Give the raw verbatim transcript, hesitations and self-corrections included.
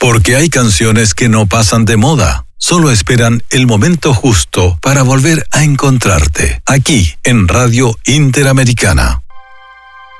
Porque hay canciones que no pasan de moda, solo esperan el momento justo para volver a encontrarte, aquí en Radio Interamericana.